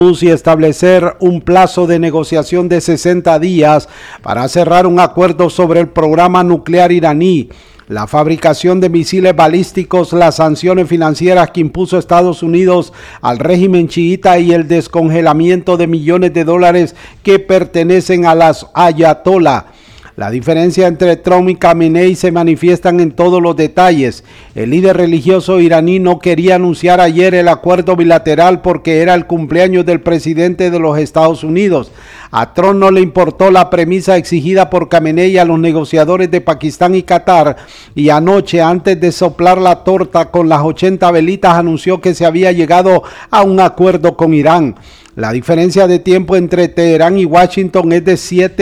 y establecer un plazo de negociación de 60 días para cerrar un acuerdo sobre el programa nuclear iraní, la fabricación de misiles balísticos, las sanciones financieras que impuso Estados Unidos al régimen chiita y el descongelamiento de millones de dólares que pertenecen a las ayatolá. La diferencia entre Trump y Khamenei se manifiestan en todos los detalles. El líder religioso iraní no quería anunciar ayer el acuerdo bilateral porque era el cumpleaños del presidente de los Estados Unidos. A Trump no le importó la premisa exigida por Khamenei a los negociadores de Pakistán y Qatar, y anoche, antes de soplar la torta con las 80 velitas, anunció que se había llegado a un acuerdo con Irán. La diferencia de tiempo entre Teherán y Washington es de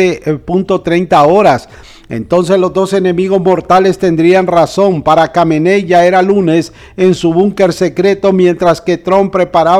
7.30 horas. Entonces los dos enemigos mortales tendrían razón. Para Khamenei ya era lunes en su búnker secreto, mientras que Trump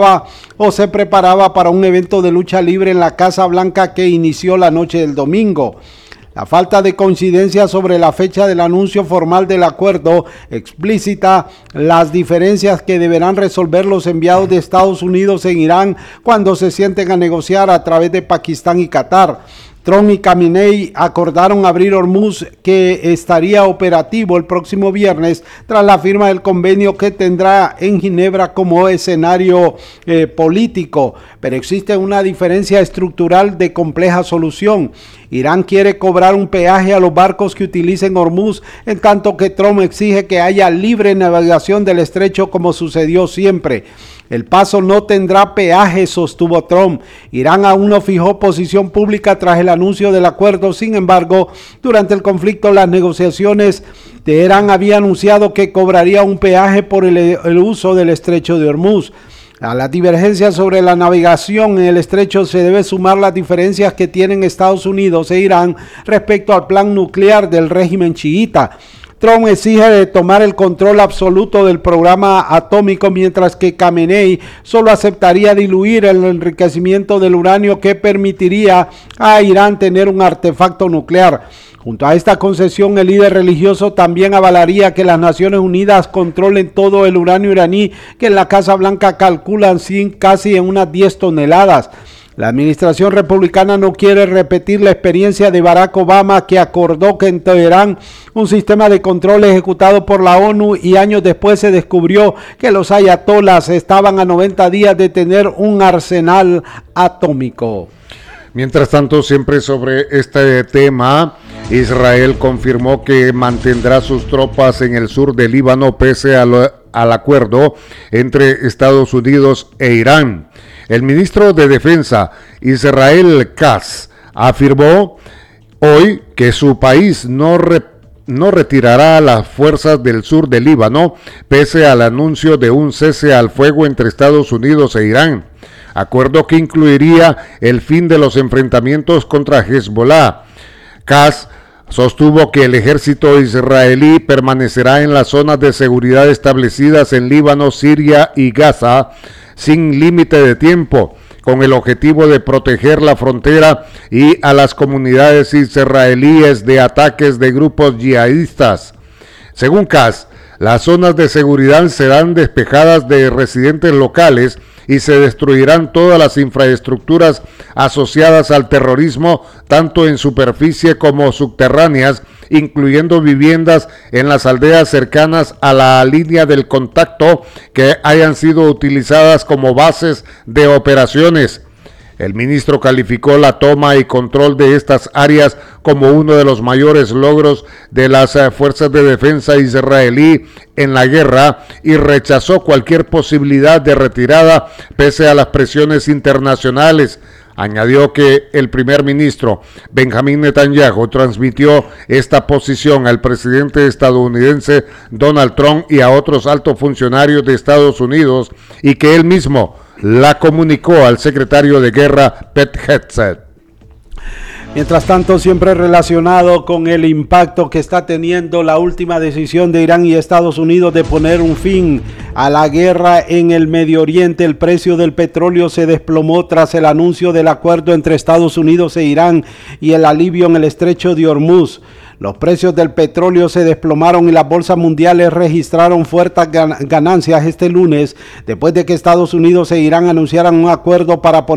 se preparaba para un evento de lucha libre en la Casa Blanca que inició la noche del domingo. La falta de coincidencia sobre la fecha del anuncio formal del acuerdo explícita las diferencias que deberán resolver los enviados de Estados Unidos en Irán cuando se sienten a negociar a través de Pakistán y Qatar. Trump y Khamenei acordaron abrir Hormuz, que estaría operativo el próximo viernes tras la firma del convenio que tendrá en Ginebra como escenario político. Pero existe una diferencia estructural de compleja solución. Irán quiere cobrar un peaje a los barcos que utilicen Hormuz, en tanto que Trump exige que haya libre navegación del estrecho como sucedió siempre. El paso no tendrá peaje, sostuvo Trump. Irán aún no fijó posición pública tras el anuncio del acuerdo. Sin embargo, durante el conflicto, las negociaciones, Teherán había anunciado que cobraría un peaje por el uso del estrecho de Hormuz. A las divergencias sobre la navegación en el estrecho se debe sumar las diferencias que tienen Estados Unidos e Irán respecto al plan nuclear del régimen chiita. Trump exige tomar el control absoluto del programa atómico, mientras que Khamenei solo aceptaría diluir el enriquecimiento del uranio que permitiría a Irán tener un artefacto nuclear. Junto a esta concesión, el líder religioso también avalaría que las Naciones Unidas controlen todo el uranio iraní, que en la Casa Blanca calculan casi en unas 10 toneladas. La administración republicana no quiere repetir la experiencia de Barack Obama, que acordó que en Teherán un sistema de control ejecutado por la ONU, y años después se descubrió que los ayatolás estaban a 90 días de tener un arsenal atómico. Mientras tanto, siempre sobre este tema, Israel confirmó que mantendrá sus tropas en el sur del Líbano pese al acuerdo entre Estados Unidos e Irán. El ministro de Defensa, Israel Katz, afirmó hoy que su país no retirará a las fuerzas del sur del Líbano pese al anuncio de un cese al fuego entre Estados Unidos e Irán, acuerdo que incluiría el fin de los enfrentamientos contra Hezbollah. Katz sostuvo que el ejército israelí permanecerá en las zonas de seguridad establecidas en Líbano, Siria y Gaza sin límite de tiempo, con el objetivo de proteger la frontera y a las comunidades israelíes de ataques de grupos yihadistas. Según Katz, las zonas de seguridad serán despejadas de residentes locales y se destruirán todas las infraestructuras asociadas al terrorismo, tanto en superficie como subterráneas, incluyendo viviendas en las aldeas cercanas a la línea del contacto que hayan sido utilizadas como bases de operaciones. El ministro calificó la toma y control de estas áreas como uno de los mayores logros de las fuerzas de defensa israelí en la guerra y rechazó cualquier posibilidad de retirada pese a las presiones internacionales. Añadió que el primer ministro Benjamín Netanyahu transmitió esta posición al presidente estadounidense Donald Trump y a otros altos funcionarios de Estados Unidos y que él mismo la comunicó al secretario de Guerra Pete Hegseth. Mientras tanto, siempre relacionado con el impacto que está teniendo la última decisión de Irán y Estados Unidos de poner un fin a la guerra en el Medio Oriente, el precio del petróleo se desplomó tras el anuncio del acuerdo entre Estados Unidos e Irán y el alivio en el estrecho de Hormuz. Los precios del petróleo se desplomaron y las bolsas mundiales registraron fuertes ganancias este lunes, después de que Estados Unidos e Irán anunciaran un acuerdo para poner